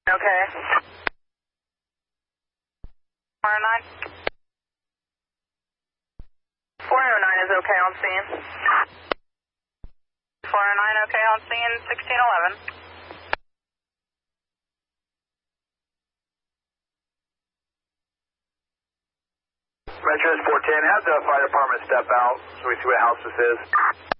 Okay. 409? 409 is okay on scene. 409 okay on scene, 1611. Metro 410, have the fire department step out so we see what house this is.